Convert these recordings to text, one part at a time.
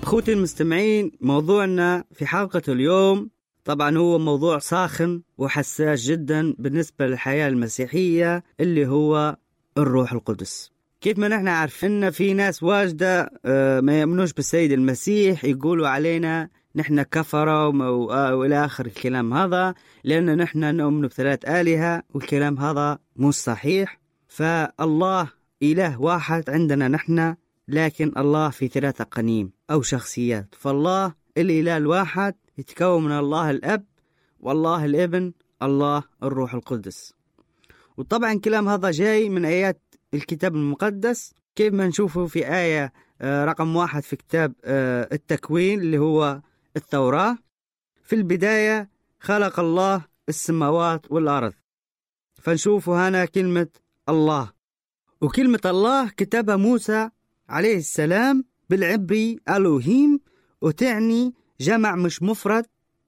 أخوتي المستمعين، موضوعنا في حلقة اليوم طبعا هو موضوع ساخن وحساس جدا بالنسبة للحياة المسيحية، اللي هو الروح القدس. كيف ما نحن عارفين في ناس واجدة ما يؤمنوش بالسيد المسيح، يقولوا علينا نحن كفرة وإلى آخر الكلام هذا، لأن نحن نؤمن بثلاث آلهة، والكلام هذا مش صحيح. فالله إله واحد عندنا نحن، لكن الله في ثلاثة قنيم أو شخصيات. فالله الإله الواحد يتكون من الله الأب والله الابن الله الروح القدس. وطبعا كلام هذا جاي من آيات الكتاب المقدس، كيف ما نشوفه في آية رقم 1 في كتاب التكوين اللي هو التوراة. في البداية خلق الله السماوات والأرض، فنشوفه هنا كلمة الله. وكلمة الله كتبها موسى عليه السلام بالعبري ألوهيم، وتعني جمع مش مفرد.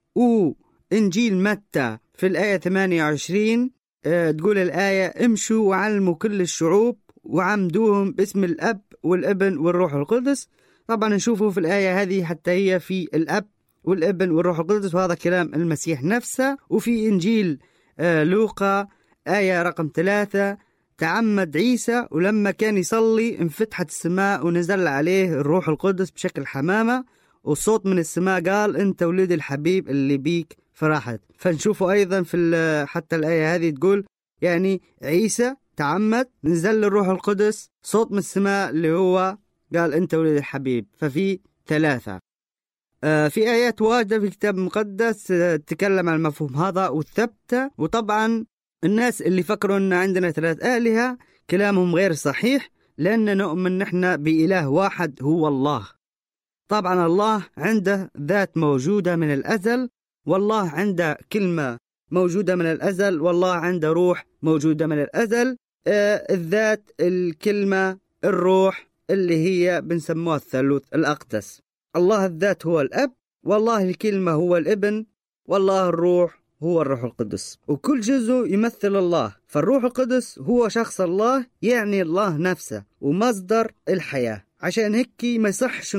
وإنجيل متى في الآية 28 تقول الآية: امشوا وعلموا كل الشعوب وعمدوهم باسم الأب والابن والروح القدس. طبعا نشوفه في الآية هذه حتى هي في الأب والابن والروح القدس، وهذا كلام المسيح نفسه. وفي إنجيل لوقا آية رقم 3: تعمد عيسى ولما كان يصلي انفتحت السماء ونزل عليه الروح القدس بشكل حمامة، وصوت من السماء قال: انت ولد الحبيب اللي بيك فرحت. فنشوفه ايضا في حتى الآية هذه تقول يعني عيسى تعمد، نزل الروح القدس، صوت من السماء اللي هو قال انت ولد الحبيب. ففي ثلاثة. في آيات واجدة في الكتاب المقدس تتكلم عن المفهوم هذا والثبتة. وطبعا الناس اللي فكروا أن عندنا ثلاث آلهة كلامهم غير صحيح، لأن نؤمن نحن بإله واحد هو الله. طبعا الله عنده ذات موجودة من الأزل، والله عنده كلمة موجودة من الأزل، والله عنده روح موجودة من الأزل. الذات، الكلمة، الروح اللي هي بنسموها الثالوث الأقدس. الله الذات هو الأب، والله الكلمة هو الابن، والله الروح هو الروح القدس. وكل جزء يمثل الله. فالروح القدس هو شخص الله، يعني الله نفسه ومصدر الحياة. عشان هيك ما يصحش